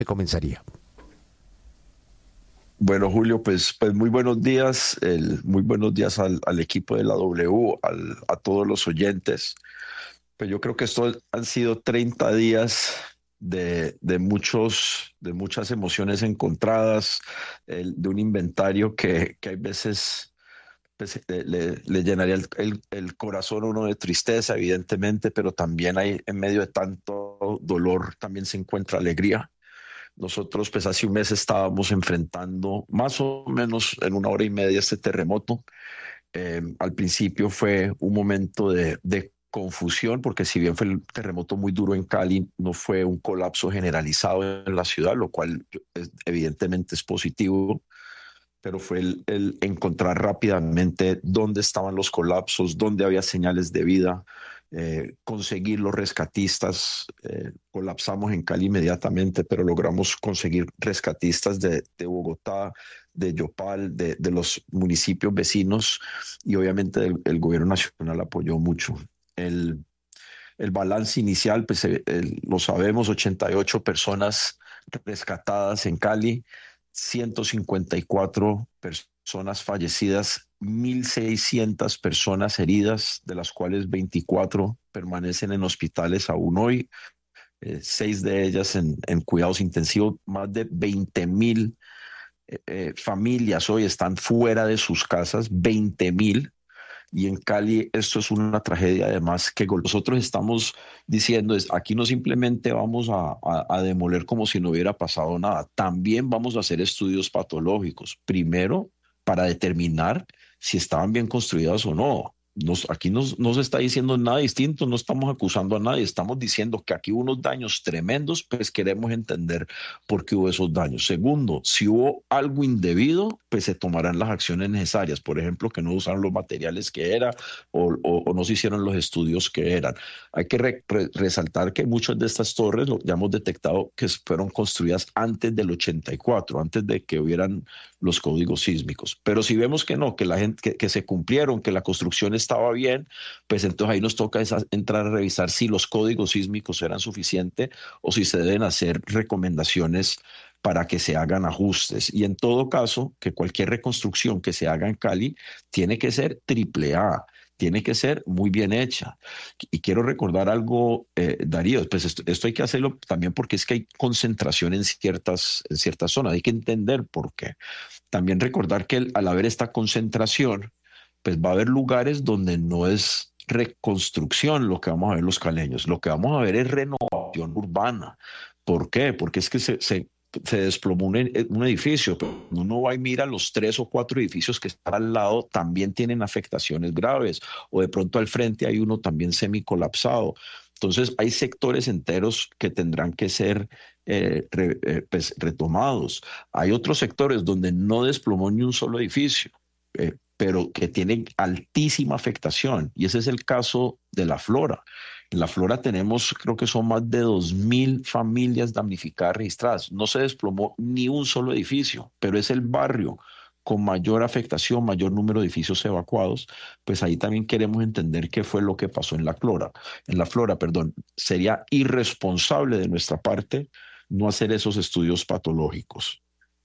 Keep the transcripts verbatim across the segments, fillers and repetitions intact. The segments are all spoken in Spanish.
comenzaría. Bueno, Julio, pues, pues muy buenos días, el, muy buenos días al, al equipo de la W, al- a todos los oyentes. Pues yo creo que estos han sido treinta días de, de muchos, de muchas emociones encontradas, el- de un inventario que, que hay veces pues, le, le- le llenaría el, el- el corazón a uno de tristeza, evidentemente, pero también hay, en medio de tanto dolor, también se encuentra alegría. Nosotros, pues hace un mes estábamos enfrentando más o menos en una hora y media este terremoto. Eh, al principio fue un momento de, de confusión, porque si bien fue el terremoto muy duro en Cali, no fue un colapso generalizado en la ciudad, lo cual es- evidentemente es positivo, pero fue el, el encontrar rápidamente dónde estaban los colapsos, dónde había señales de vida, eh, conseguir los rescatistas. Eh, colapsamos en Cali inmediatamente, pero logramos conseguir rescatistas de, de Bogotá, de Yopal, de, de los municipios vecinos, y obviamente el, el gobierno nacional apoyó mucho. El, el balance inicial, pues eh, el- lo sabemos, ochenta y ocho personas rescatadas en Cali, ciento cincuenta y cuatro personas fallecidas, mil seiscientas personas heridas, de las cuales veinticuatro permanecen en hospitales aún hoy, eh, seis de ellas en, en cuidados intensivos, más de veinte mil eh, eh, familias hoy están fuera de sus casas, veinte mil. Y en Cali esto es una tragedia además que nosotros estamos diciendo es aquí no simplemente vamos a, a, a demoler como si no hubiera pasado nada, también vamos a hacer estudios patológicos, primero para determinar si estaban bien construidas o no. Nos, aquí nos- no se está diciendo nada distinto, no estamos acusando a nadie, estamos diciendo que aquí hubo unos daños tremendos, pues queremos entender por qué hubo esos daños. Segundo, si hubo algo indebido, pues se tomarán las acciones necesarias. Por ejemplo, que no usaron los materiales que era o, o- o no se hicieron los estudios que eran. Hay que re- re- resaltar que muchas de estas torres lo, ya hemos detectado que fueron construidas antes del ochenta y cuatro, antes de que hubieran los códigos sísmicos. Pero si vemos que no, que la gente, que, que se cumplieron, que la construcción estaba bien, pues entonces ahí nos toca esa- entrar a revisar si los códigos sísmicos eran suficientes o si se deben hacer recomendaciones para que se hagan ajustes. Y en todo caso, que cualquier reconstrucción que se haga en Cali tiene que ser triple A, tiene que ser muy bien hecha. Y quiero recordar algo, eh, Darío, pues esto, esto hay que hacerlo también porque es que hay concentración en ciertas, en ciertas zonas, hay que entender por qué. También recordar que el- al haber esta concentración, pues va a haber lugares donde no es reconstrucción lo que vamos a ver los caleños, lo que vamos a ver es renovación urbana. ¿Por qué? Porque es que se, se, se desplomó un, e- un edificio, pero cuando uno va y mira los tres o cuatro edificios que están al lado, también tienen afectaciones graves, o de pronto al frente hay uno también semicolapsado. Entonces, hay sectores enteros que tendrán que ser eh, re- eh, pues, retomados. Hay otros sectores donde no desplomó ni un solo edificio, eh, pero que tienen altísima afectación. Y ese es el caso de la Flora. En la Flora tenemos, creo que son más de dos mil familias damnificadas registradas. No se desplomó ni un solo edificio, pero es el barrio con mayor afectación, mayor número de edificios evacuados. Pues ahí también queremos entender qué fue lo que pasó en la Flora. En la Flora, perdón, sería irresponsable de nuestra parte no hacer esos estudios patológicos.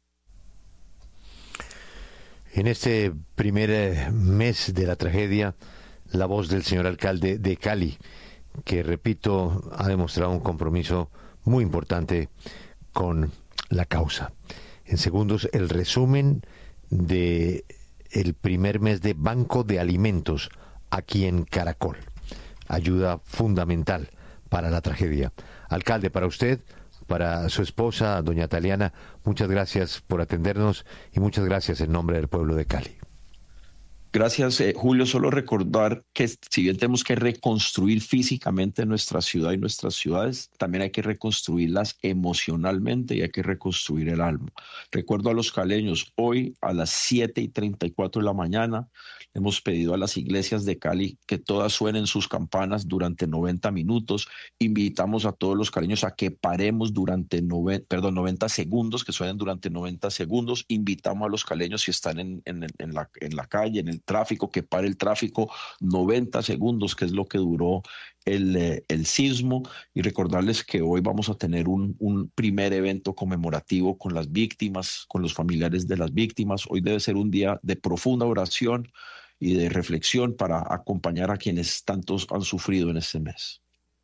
En este primer eh, mes de la tragedia, la voz del señor alcalde de Cali, que repito, ha demostrado un compromiso muy importante con la causa. En segundos, el resumen de el primer mes de Banco de Alimentos aquí en Caracol. Ayuda fundamental para la tragedia. Alcalde, para usted, para su esposa, doña Taliana, muchas gracias por atendernos y muchas gracias en nombre del pueblo de Cali. Gracias, eh, Julio. Solo recordar que si bien tenemos que reconstruir físicamente nuestra ciudad y nuestras ciudades, también hay que reconstruirlas emocionalmente y hay que reconstruir el alma. Recuerdo a los caleños, hoy a las siete y treinta y cuatro de la mañana, hemos pedido a las iglesias de Cali que todas suenen sus campanas durante noventa minutos. Invitamos a todos los caleños a que paremos durante noventa, perdón, noventa segundos, que suenen durante noventa segundos. Invitamos a los caleños si están en, en, en la, en la calle, en el tráfico, que pare el tráfico noventa segundos, que es lo que duró el, eh, el sismo, y recordarles que hoy vamos a tener un, un primer evento conmemorativo con las víctimas, con los familiares de las víctimas. Hoy debe ser un día de profunda oración y de reflexión para acompañar a quienes tantos han sufrido en este mes.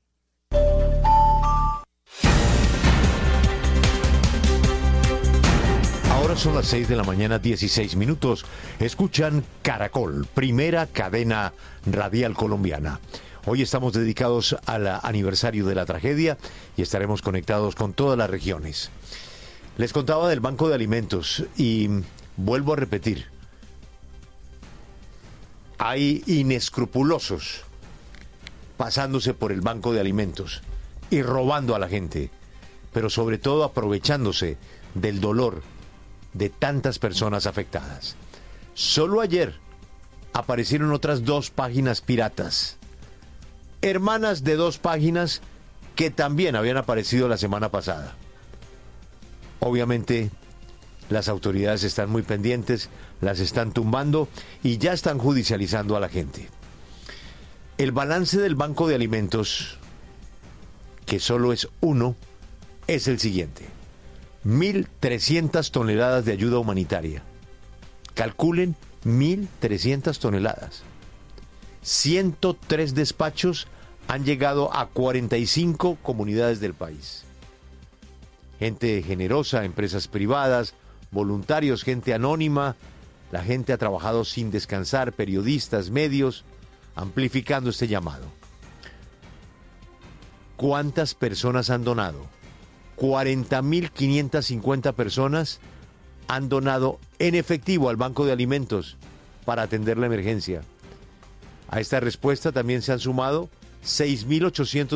Ahora son las seis de la mañana, dieciséis minutos. Escuchan Caracol, primera cadena radial colombiana. Hoy estamos dedicados al aniversario de la tragedia y estaremos conectados con todas las regiones. Les contaba del Banco de Alimentos y vuelvo a repetir. Hay inescrupulosos pasándose por el Banco de Alimentos y robando a la gente, pero sobre todo aprovechándose del dolor de tantas personas afectadas. Solo ayer aparecieron otras dos páginas piratas, hermanas de dos páginas que también habían aparecido la semana pasada. Obviamente, las autoridades están muy pendientes, las están tumbando y ya están judicializando a la gente. El balance del Banco de Alimentos, que solo es uno, es el siguiente: mil trescientas toneladas de ayuda humanitaria. Calculen mil trescientas toneladas. ciento tres despachos han llegado a cuarenta y cinco comunidades del país. Gente generosa, empresas privadas, voluntarios, gente anónima. La gente ha trabajado sin descansar, periodistas, medios, amplificando este llamado. ¿Cuántas personas han donado? cuarenta mil quinientas cincuenta personas han donado en efectivo al Banco de Alimentos para atender la emergencia. A esta respuesta también se han sumado seis mil ochocientos